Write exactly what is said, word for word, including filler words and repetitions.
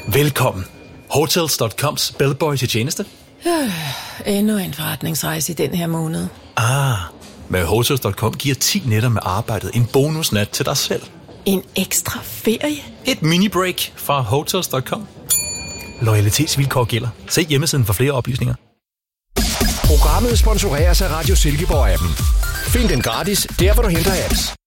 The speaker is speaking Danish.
Velkommen. Hotels punktum coms bellboy til tjeneste. Øh, endnu en forretningsrejse i den her måned. Ah, med Hotels punktum com giver ti nætter med arbejdet en bonusnat til dig selv. En ekstra ferie? Et mini-break fra Hotels punktum com. Loyalitetsvilkår gælder. Se hjemmesiden for flere oplysninger. Programmet sponsoreres af Radio Silkeborg-appen. Find den gratis, der hvor du henter apps.